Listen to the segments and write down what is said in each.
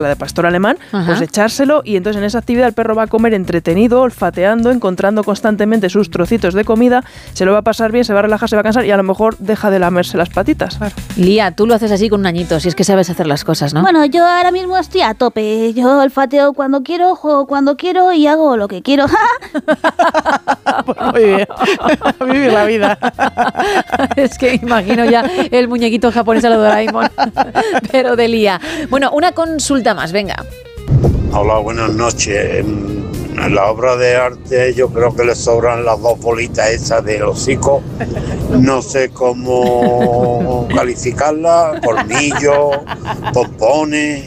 la de pastor alemán, pues echárselo y entonces en esa actividad el perro va a comer entretenido, olfateando, encontrando constantemente sus trocitos de comida, se lo va a pasar bien, se va a relajar, se va a cansar y a lo mejor deja de lamerse las patitas. Claro. Lía, tú lo haces así con un añito, si es que sabes hacer las cosas, ¿no? Bueno, yo ahora mismo estoy a tope. Yo olfateo cuando quiero, juego cuando quiero y hago lo que quiero. Pues muy bien. Vivir la vida. Es que imagino ya el muñequito japonés a lo Doraemon, pero de Lía. Bueno, una consulta más, venga. Hola, buenas noches. En la obra de arte yo creo que le sobran las dos bolitas esas de hocico. No sé cómo calificarla, colmillos, pompones,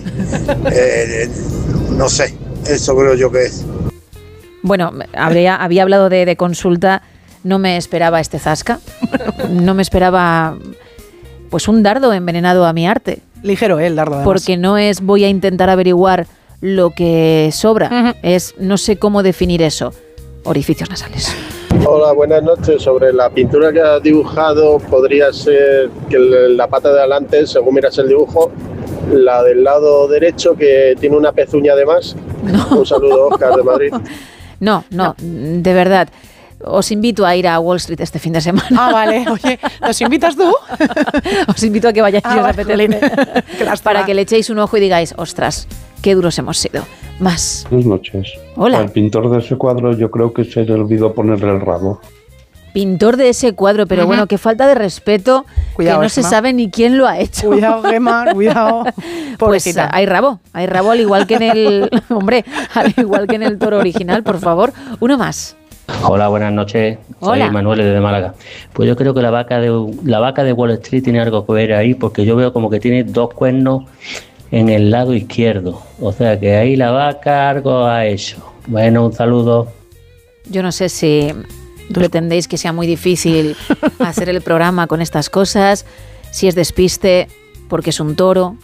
no sé, eso creo yo que es. Bueno, había hablado de consulta, no me esperaba este zasca, no me esperaba pues un dardo envenenado a mi arte. Ligero, el dardo además. Porque no es voy a intentar averiguar lo que sobra, es no sé cómo definir eso, orificios nasales. Hola, buenas noches. Sobre la pintura que has dibujado, podría ser que la pata de adelante, según miras el dibujo, la del lado derecho que tiene una pezuña de más. No. Un saludo, Óscar de Madrid. No, de verdad. Os invito a ir a Wall Street este fin de semana. Ah, vale. Oye, ¿nos invitas tú? Os invito a que vayáis a Petelín para que le echéis un ojo y digáis, ostras, qué duros hemos sido. Más. Buenas noches. Hola. Al pintor de ese cuadro yo creo que se le olvidó ponerle el rabo. Pintor de ese cuadro, pero bueno, qué falta de respeto, cuidado, que no se sabe ni quién lo ha hecho. Cuidado, Gemma, cuidado. Pues hay rabo al igual que en el hombre, al igual que en el toro original, por favor, uno más. Hola, buenas noches. Soy Manuel desde Málaga. Pues yo creo que la vaca de Wall Street tiene algo que ver ahí, porque yo veo como que tiene dos cuernos en el lado izquierdo. O sea que ahí la vaca algo ha hecho. Bueno, un saludo. Yo no sé si pretendéis que sea muy difícil hacer el programa con estas cosas, si es despiste, porque es un toro.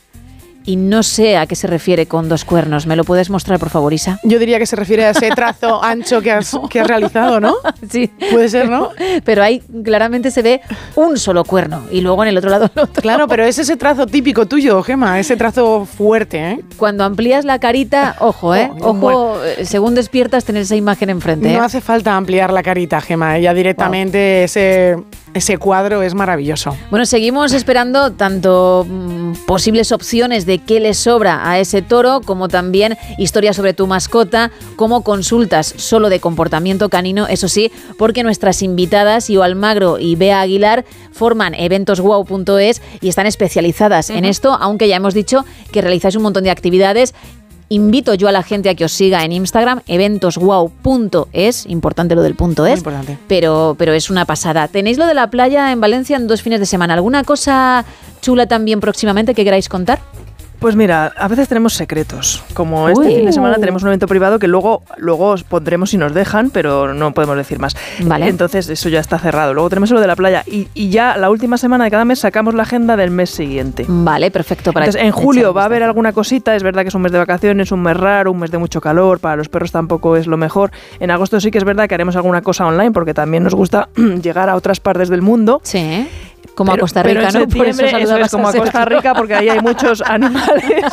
Y no sé a qué se refiere con dos cuernos. ¿Me lo puedes mostrar, por favor, Isa? Yo diría que se refiere a ese trazo ancho que has realizado, ¿no? Sí. Puede ser, ¿no? Pero ahí claramente se ve un solo cuerno y luego en el otro lado el otro. Claro, pero es ese trazo típico tuyo, Gemma, ese trazo fuerte, ¿eh? Cuando amplías la carita, ojo, ¿eh? Ojo, según despiertas, tener esa imagen enfrente. No hace falta ampliar la carita, Gemma. Ya directamente ese cuadro es maravilloso. Bueno, seguimos esperando tanto posibles opciones de qué le sobra a ese toro, como también historias sobre tu mascota, como consultas solo de comportamiento canino, eso sí, porque nuestras invitadas, Io Almagro y Bea Aguilar, forman eventosguau.es y están especializadas en esto, aunque ya hemos dicho que realizáis un montón de actividades. Invito yo a la gente a que os siga en Instagram, eventosguau.es, importante lo del punto es, pero es una pasada. Tenéis lo de la playa en Valencia en 2 fines de semana. ¿Alguna cosa chula también próximamente que queráis contar? Pues mira, a veces tenemos secretos, como este fin de semana tenemos un evento privado que luego os pondremos si nos dejan, pero no podemos decir más. Vale. Entonces eso ya está cerrado. Luego tenemos lo de la playa y ya la última semana de cada mes sacamos la agenda del mes siguiente. Vale, perfecto. Entonces en julio va a haber alguna cosita, es verdad que es un mes de vacaciones, un mes raro, un mes de mucho calor, para los perros tampoco es lo mejor. En agosto sí que es verdad que haremos alguna cosa online porque también nos gusta llegar a otras partes del mundo. Sí. Como a Costa Rica, ¿no? Por eso es como a Costa Rica, porque ahí hay muchos animales.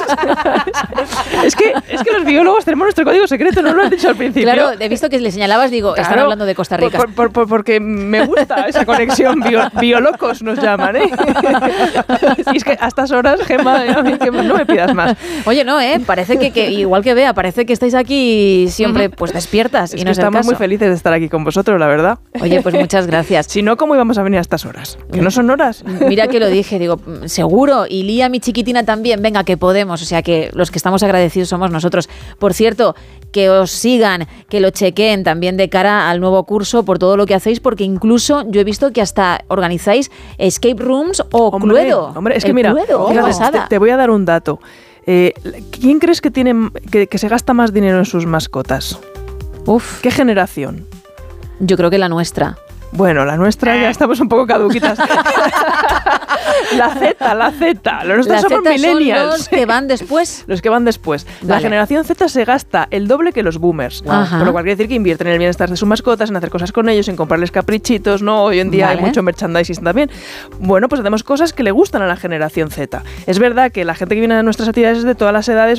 es que los biólogos tenemos nuestro código secreto, no lo has dicho al principio. Claro, he visto que le señalabas, digo, están hablando de Costa Rica. Porque me gusta esa conexión, biolocos nos llaman, ¿eh? Y es que a estas horas, Gemma, a mí que no me pidas más. Oye, no, parece que igual que Bea, parece que estáis aquí siempre pues despiertas. Es y no es el estamos caso. muy felices de estar aquí con vosotros, la verdad. Oye, pues muchas gracias. Si no, ¿cómo íbamos a venir a estas horas? Que no son horas. Mira que lo dije, digo, seguro, y Lía, mi chiquitina, también, venga, que podemos, o sea que los que estamos agradecidos somos nosotros. Por cierto, que os sigan, que lo chequeen también de cara al nuevo curso por todo lo que hacéis, porque incluso yo he visto que hasta organizáis escape rooms o Cluedo. Hombre, es que mira, te voy a dar un dato. ¿Quién crees que se gasta más dinero en sus mascotas? Uf. ¿Qué generación? Yo creo que la nuestra. Bueno, la nuestra ya estamos un poco caduquitas. La Z. Los nuestros somos millennials. Son los que van después. Los que van después. Vale. La generación Z se gasta el doble que los boomers. Por lo cual quiere decir que invierten en el bienestar de sus mascotas, en hacer cosas con ellos, en comprarles caprichitos, ¿no? Hoy en día hay mucho merchandising también. Bueno, pues hacemos cosas que le gustan a la generación Z. Es verdad que la gente que viene a nuestras actividades es de todas las edades,